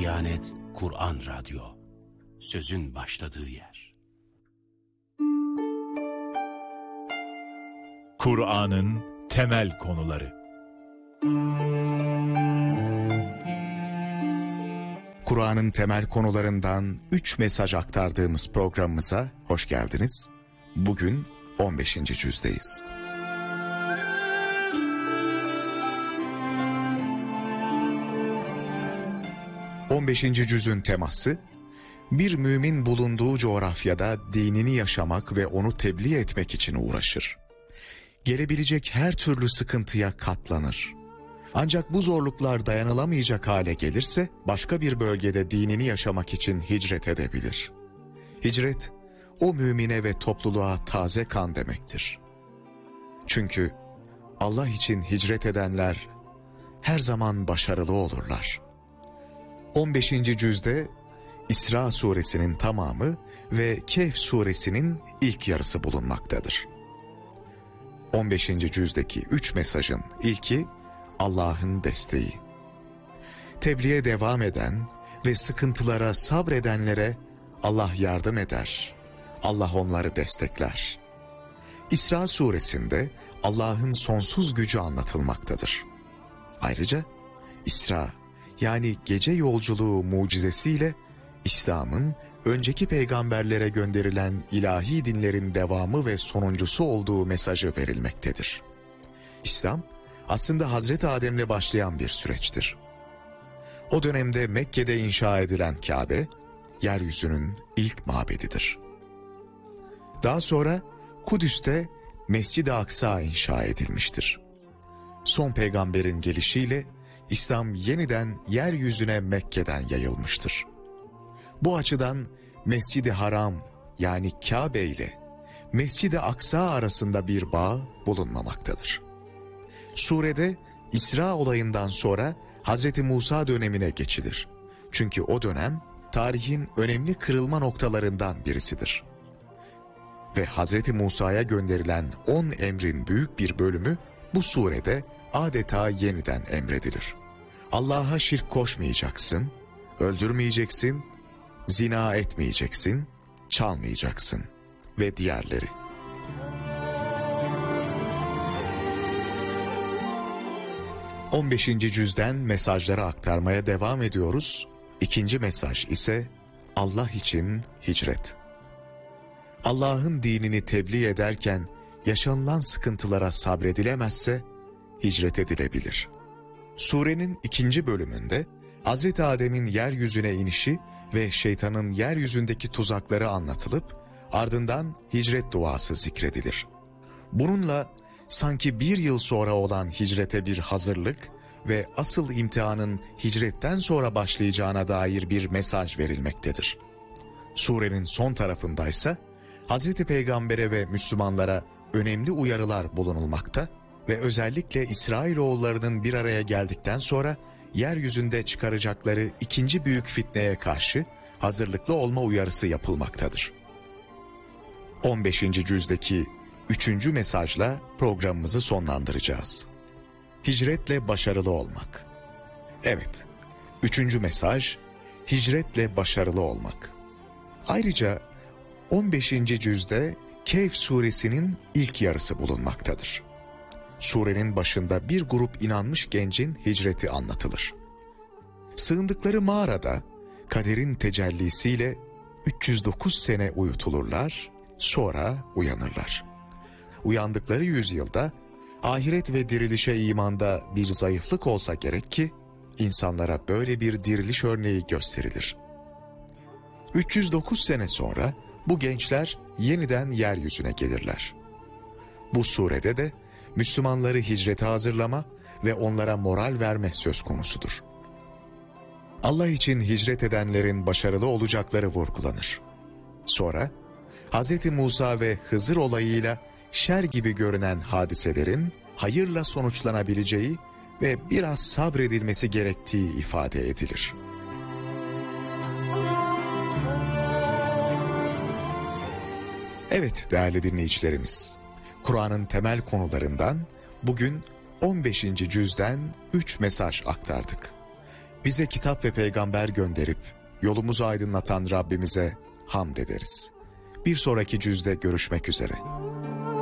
Diyanet Kur'an Radyo, sözün başladığı yer. Kur'an'ın temel konuları. Kur'an'ın temel konularından 3 mesaj aktardığımız programımıza hoş geldiniz. Bugün 15. cüzdeyiz. ...15. cüzün teması... ...bir mümin bulunduğu coğrafyada dinini yaşamak ve onu tebliğ etmek için uğraşır. Gelebilecek her türlü sıkıntıya katlanır. Ancak bu zorluklar dayanılamayacak hale gelirse... ...başka bir bölgede dinini yaşamak için hicret edebilir. Hicret, o mümine ve topluluğa taze kan demektir. Çünkü Allah için hicret edenler... ...her zaman başarılı olurlar. 15. cüzde İsra suresinin tamamı ve Kehf suresinin ilk yarısı bulunmaktadır. 15. cüzdeki 3 mesajın ilki Allah'ın desteği. Tebliğe devam eden ve sıkıntılara sabredenlere Allah yardım eder. Allah onları destekler. İsra suresinde Allah'ın sonsuz gücü anlatılmaktadır. Ayrıca İsra, yani gece yolculuğu mucizesiyle İslam'ın önceki peygamberlere gönderilen ilahi dinlerin devamı ve sonuncusu olduğu mesajı verilmektedir. İslam aslında Hazreti Adem'le başlayan bir süreçtir. O dönemde Mekke'de inşa edilen Kabe, yeryüzünün ilk mabedidir. Daha sonra Kudüs'te Mescid-i Aksa inşa edilmiştir. Son peygamberin gelişiyle İslam yeniden yeryüzüne Mekke'den yayılmıştır. Bu açıdan Mescid-i Haram yani Kabe ile Mescid-i Aksa arasında bir bağ bulunmamaktadır. Surede İsra olayından sonra Hazreti Musa dönemine geçilir. Çünkü o dönem tarihin önemli kırılma noktalarından birisidir. Ve Hazreti Musa'ya gönderilen 10 emrin büyük bir bölümü bu surede adeta yeniden emredilir. Allah'a şirk koşmayacaksın, öldürmeyeceksin, zina etmeyeceksin, çalmayacaksın ve diğerleri. ...15. cüzden mesajları aktarmaya devam ediyoruz. İkinci mesaj ise Allah için hicret. Allah'ın dinini tebliğ ederken yaşanılan sıkıntılara sabredilemezse hicret edilebilir. Surenin 2. bölümünde Hazreti Adem'in yeryüzüne inişi ve şeytanın yeryüzündeki tuzakları anlatılıp ardından hicret duası zikredilir. Bununla sanki 1 yıl sonra olan hicrete bir hazırlık ve asıl imtihanın hicretten sonra başlayacağına dair bir mesaj verilmektedir. Surenin son tarafındaysa Hazreti Peygamber'e ve Müslümanlara önemli uyarılar bulunulmakta ve özellikle İsrailoğullarının bir araya geldikten sonra yeryüzünde çıkaracakları 2. büyük fitneye karşı hazırlıklı olma uyarısı yapılmaktadır. 15. cüzdeki 3. mesajla programımızı sonlandıracağız. Hicretle başarılı olmak. Evet, 3. mesaj hicretle başarılı olmak. Ayrıca 15. cüzde Kehf suresinin ilk yarısı bulunmaktadır. Surenin başında bir grup inanmış gencin hicreti anlatılır. Sığındıkları mağarada kaderin tecellisiyle 309 sene uyutulurlar, sonra uyanırlar. Uyandıkları yüzyılda ahiret ve dirilişe imanda bir zayıflık olsa gerek ki insanlara böyle bir diriliş örneği gösterilir. 309 sene sonra bu gençler yeniden yeryüzüne gelirler. Bu surede de Müslümanları hicrete hazırlama ve onlara moral verme söz konusudur. Allah için hicret edenlerin başarılı olacakları vurgulanır. Sonra Hz. Musa ve Hızır olayıyla şer gibi görünen hadiselerin hayırla sonuçlanabileceği ve biraz sabredilmesi gerektiği ifade edilir. Evet değerli dinleyicilerimiz, Kur'an'ın temel konularından bugün 15. cüzden 3 mesaj aktardık. Bize kitap ve peygamber gönderip yolumuzu aydınlatan Rabbimize hamd ederiz. Bir sonraki cüzde görüşmek üzere.